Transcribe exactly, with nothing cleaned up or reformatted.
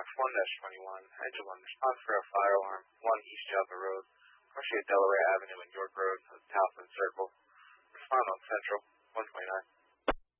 one twenty-one, Edge one, response for a fire alarm, one East Java Road, Crochet Delaware Avenue and York Road, Towson Circle. Respond on Central, one twenty-nine.